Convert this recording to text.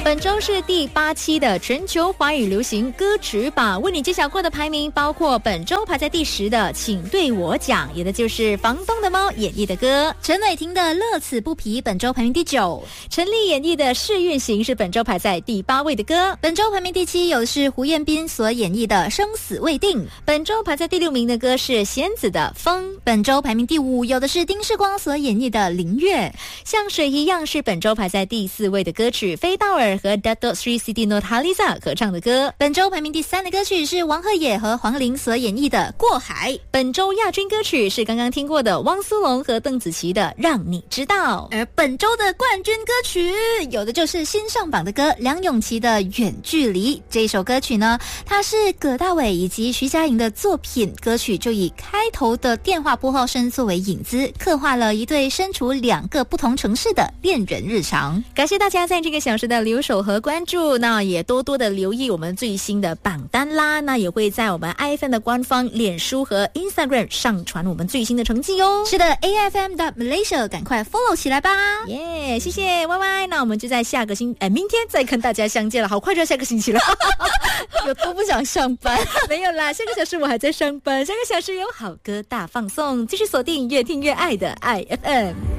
本周是第8期的全球华语流行歌曲榜，为你揭晓过的排名包括本周排在第10的请对我讲，也的就是房东的猫演绎的歌， 陈伟霆的乐此不疲本周排名第9， 陈粒演绎的试运行是本周排在第8位的歌。 本周排名第7有的是胡彦斌所演绎的生死未定， 本周排在第6名的歌是仙子的风。 本周排名第5有的是丁世光所演绎的灵月， 像水一样是本周排在第4位的歌曲，飞道尔和 Dato Sri Siti Nurhaliza 合唱的歌。 本周排名第3的歌曲是王鹤野和黄龄所演绎的过海。 本周亚军歌曲是刚刚听过的汪苏泷和邓紫棋的让你知道。 而本周的冠军歌曲有的就是新上榜的歌梁咏琪的远距离。这一首歌曲呢，它是葛大伟以及徐佳莹的作品，歌曲就以开头的电话拨号声作为引子，刻画了一对身处2个不同城市的恋人日常。 感谢大家在这个小时的留守和关注，那也多多的留意我们最新的榜单啦，那也会在我们 IFM 的官方脸书和 Instagram 上传我们最新的成绩哦。 是的 AFM.Malaysia 赶快 follow 起来吧。 耶，谢谢 YY， 那我们就在明天再跟大家相见了，好快就要下个星期了有多不想上班没有啦，下个小时我还在上班，下个小时有好歌大放送，继续锁定越听越爱的 IFM。